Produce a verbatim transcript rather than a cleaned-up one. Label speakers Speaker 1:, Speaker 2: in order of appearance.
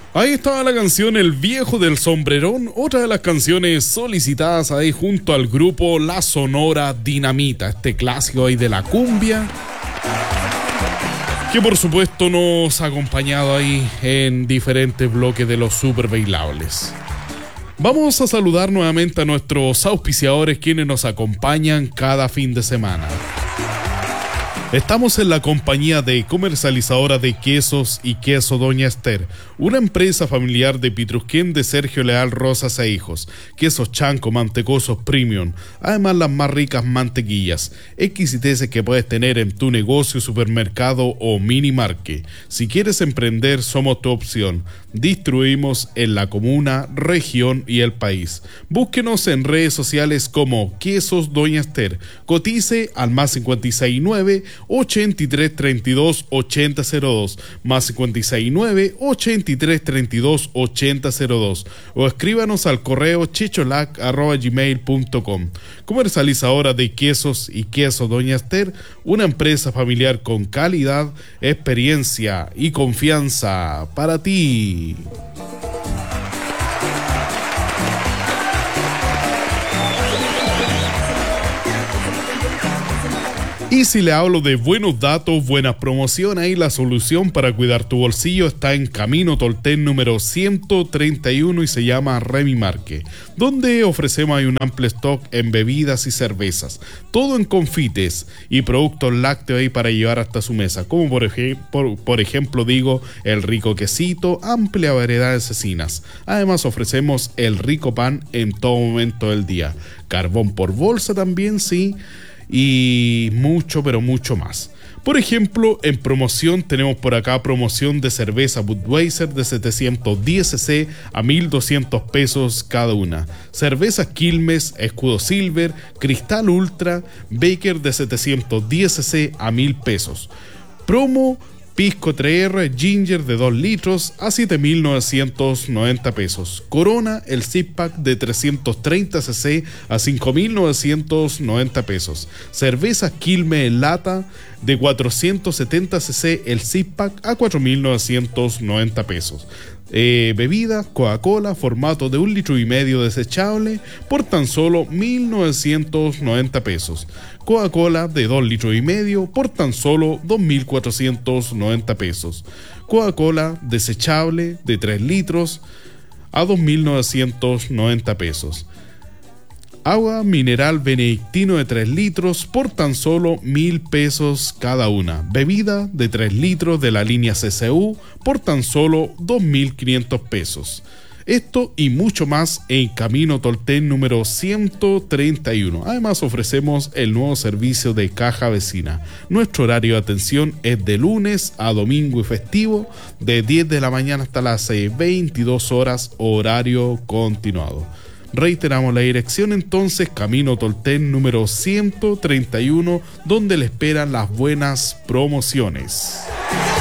Speaker 1: Ahí estaba la canción El Viejo del Sombrerón, otra de las canciones solicitadas ahí junto al grupo La Sonora Dinamita, este clásico ahí de la cumbia, que por supuesto nos ha acompañado ahí en diferentes bloques de los super bailables. Vamos a saludar nuevamente a nuestros auspiciadores, quienes nos acompañan cada fin de semana. Estamos en la compañía de comercializadora de quesos y queso Doña Esther, una empresa familiar de Pitrusquén de Sergio Leal Rosas e Hijos. Quesos chanco, mantecosos premium, además las más ricas mantequillas, exquisiteces que puedes tener en tu negocio, supermercado o mini market. Si quieres emprender, somos tu opción. Distribuimos en la comuna, región y el país. Búsquenos en redes sociales como Quesos Doña Esther. Cotice al más cincuenta y seis nueve, ochenta y tres treinta y dos, ochenta cero dos, más cincuenta y seis nueve, ochenta y tres treinta y dos, ochenta cero dos, o escríbanos al correo chicholac arroba gmail punto com. Comercializadora de quesos y queso Doña Esther, una empresa familiar con calidad, experiencia y confianza para ti. Y si le hablo de buenos datos, buenas promociones, ahí la solución para cuidar tu bolsillo está en Camino Tolten número ciento treinta y uno y se llama Remy Marque, donde ofrecemos ahí un amplio stock en bebidas y cervezas, todo en confites y productos lácteos ahí para llevar hasta su mesa, como por, ej- por, por ejemplo digo, el rico quesito, amplia variedad de cecinas. Además ofrecemos el rico pan en todo momento del día, carbón por bolsa también, sí, y mucho, pero mucho más. Por ejemplo, en promoción tenemos por acá promoción de cerveza Budweiser de setecientos diez cc a mil doscientos pesos cada una. Cervezas Quilmes, Escudo Silver, Cristal Ultra, Baker de setecientos diez cc a mil pesos. Promo Pisco tres R Ginger de dos litros a siete mil novecientos noventa pesos. Corona, el six pack de trescientos treinta cc a cinco mil novecientos noventa pesos. Cerveza Quilmes en lata de cuatrocientos setenta cc el six pack a cuatro mil novecientos noventa pesos. Eh, bebidas Coca-Cola formato de un litro y medio desechable por tan solo mil novecientos noventa pesos. Coca-Cola de dos litros y medio por tan solo dos mil cuatrocientos noventa pesos. Coca-Cola desechable de tres litros a dos mil novecientos noventa pesos. Agua mineral benedictino de tres litros por tan solo mil pesos cada una. Bebida de tres litros de la línea C C U por tan solo dos mil quinientos pesos. Esto y mucho más en Camino Tolten número ciento treinta y uno. Además ofrecemos el nuevo servicio de caja vecina. Nuestro horario de atención es de lunes a domingo y festivo, de diez de la mañana hasta las veintidós horas, horario continuado. Reiteramos la dirección entonces, Camino Tolten número ciento treinta y uno, donde le esperan las buenas promociones.